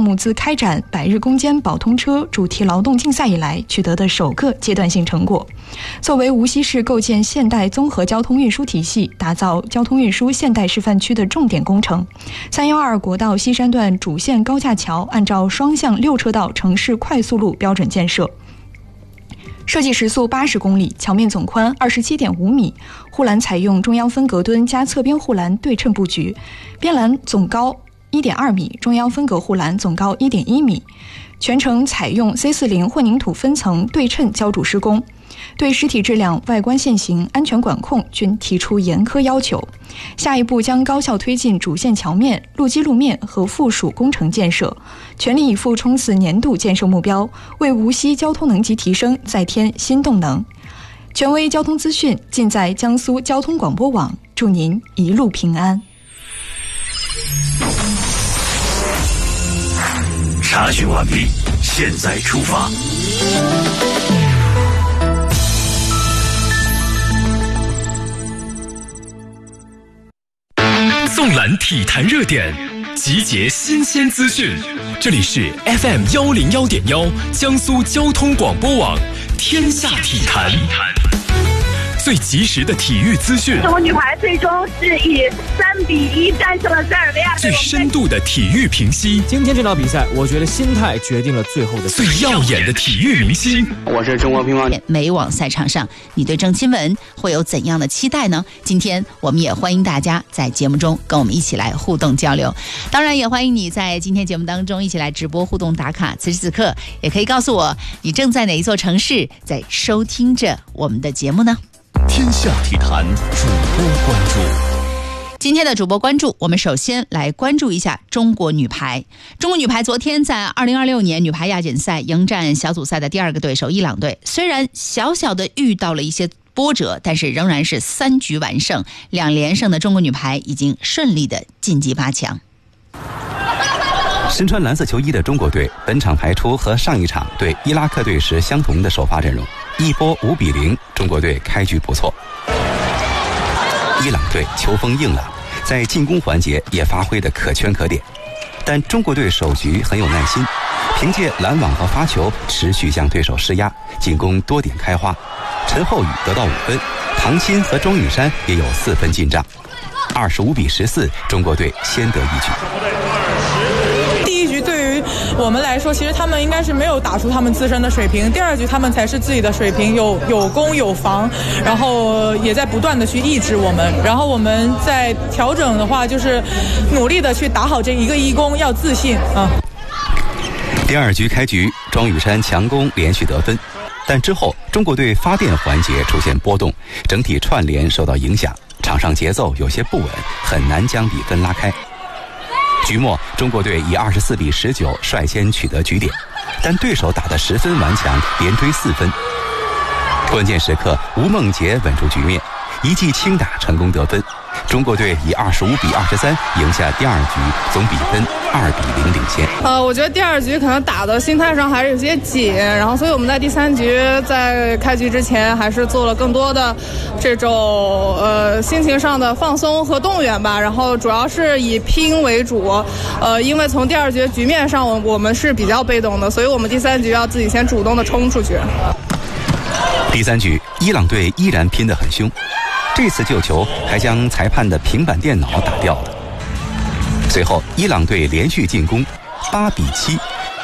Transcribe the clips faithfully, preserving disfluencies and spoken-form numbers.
目自开展百日攻坚保通车主题劳动竞赛以来取得的首个阶段性成果。作为无锡市构建现代综合交通运输体系、打造交通运输现代示范区的重点工程，三幺二国道西山段主线高架桥按照双向六车道城市快速路标准建设。设计时速八十公里，桥面总宽二十七点五米，护栏采用中央分隔墩加侧边护栏对称布局，边栏总高一点二米，中央分隔护栏总高一点一米，全程采用 C 四零 混凝土分层对称浇筑施工，对实体质量、外观线型、安全管控均提出严苛要求。下一步将高效推进主线桥面、路基路面和附属工程建设，全力以赴冲刺年度建设目标，为无锡交通能级提升再添新动能。权威交通资讯尽在江苏交通广播网，祝您一路平安。 查询完毕，现在出发。纵览体坛热点，集结新鲜资讯，这里是 F M 幺零幺点幺江苏交通广播网天下体坛，最及时的体育资讯。 中国女排最终是以三比一战胜了塞尔维亚， 最深度的体育评析。 今天这场比赛，我觉得心态决定了最后的。 最耀眼的体育明星。 我是中国乒乓。 美网赛场上，你对郑钦文会有怎样的期待呢？今天我们也欢迎大家在节目中跟我们一起来互动交流。当然，也欢迎你在今天节目当中一起来直播互动打卡。此时此刻，也可以告诉我你正在哪一座城市在收听着我们的节目呢？ 天下体坛主播关注。 今天的主播关注，我们首先来关注一下中国女排。中国女排昨天在二零二六年女排亚锦赛迎战小组赛的第二个对手伊朗队，虽然小小的遇到了一些波折，但是仍然是三局完胜，两连胜的中国女排已经顺利的晋级八强。 身穿蓝色球衣的中国队本场排出和上一场对伊拉克队时相同的首发阵容，一波五比零，中国队开局不错。伊朗队球风硬朗，在进攻环节也发挥得可圈可点，但中国队首局很有耐心，凭借拦网和发球持续向对手施压，进攻多点开花。陈后宇得到五分，唐鑫和庄雨珊也有四分进账，二十五比十四，中国队先得一局。 第一局对于我们来说，其实他们应该是没有打出他们自身的水平，第二局他们才是自己的水平，有有攻有防，然后也在不断的去抑制我们，然后我们在调整的话，就是努力的去打好这一个一攻，要自信啊。 第二局开局，庄雨珊强攻连续得分，但之后中国队发电环节出现波动，整体串联受到影响，场上节奏有些不稳，很难将比分拉开。局末，中国队以二十四比十九率先取得局点，但对手打得十分顽强，连追四分。关键时刻，吴梦洁稳住局面，一记轻打成功得分。中国队以二十五比二十三赢下第二局，总比分二比零领先。 呃，我觉得第二局可能打的心态上还是有些紧，然后所以我们在第三局在开局之前还是做了更多的这种呃心情上的放松和动员吧，然后主要是以拼为主。呃，因为从第二局局面上我我们是比较被动的，所以我们第三局要自己先主动的冲出去。 第三局，伊朗队依然拼得很凶。这次救球还将裁判的平板电脑打掉了。随后，伊朗队连续进攻，八比七。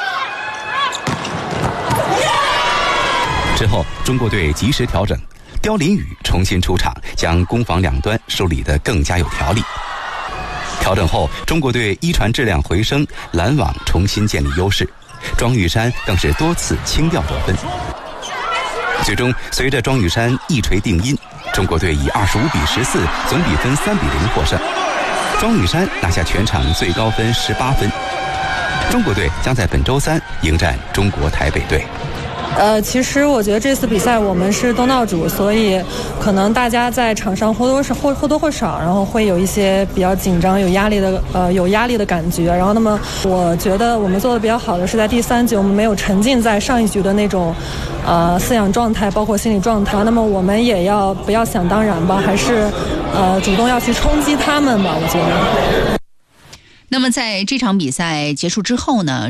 之后，中国队及时调整，刁琳宇重新出场，将攻防两端梳理得更加有条理。调整后，中国队一传质量回升，拦网重新建立优势，庄雨珊更是多次轻吊得分。最终，随着庄雨珊一锤定音，中国队以二十五比十四，总比分三比零获胜。庄雨珊拿下全场最高分十八分。中国队将在本周三迎战中国台北队。 呃，其实我觉得这次比赛我们是东道主，所以可能大家在场上或多或或多或少，然后会有一些比较紧张、有压力的呃有压力的感觉。然后，那么我觉得我们做的比较好的是在第三局，我们没有沉浸在上一局的那种呃思想状态，包括心理状态。那么我们也要不要想当然吧，还是呃主动要去冲击他们吧，我觉得。 那么在这场比赛结束之后呢，